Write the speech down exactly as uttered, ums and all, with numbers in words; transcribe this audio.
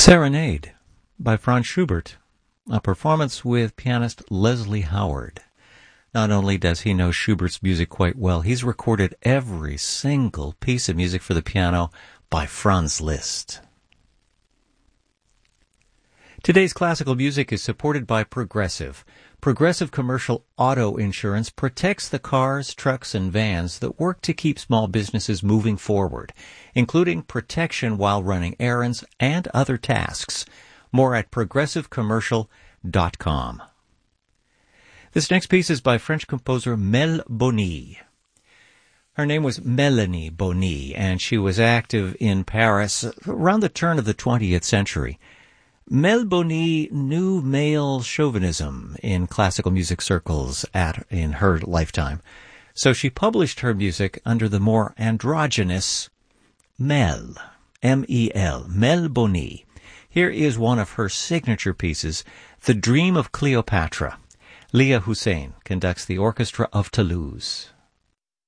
Serenade by Franz Schubert, a performance with pianist Leslie Howard. Not only does he know Schubert's music quite well, he's recorded every single piece of music for the piano by Franz Liszt. Today's classical music is supported by Progressive. Progressive Commercial Auto Insurance protects the cars, trucks, and vans that work to keep small businesses moving forward, including protection while running errands and other tasks. More at progressive commercial dot com. This next piece is by French composer Mel Boni. Her name was Melanie Boni, and she was active in Paris around the turn of the twentieth century. Mel Boni knew male chauvinism in classical music circles at in her lifetime, so she published her music under the more androgynous Mel, M E L, Mel Boni. Here is one of her signature pieces, The Dream of Cleopatra. Leah Hussein conducts the Orchestra of Toulouse.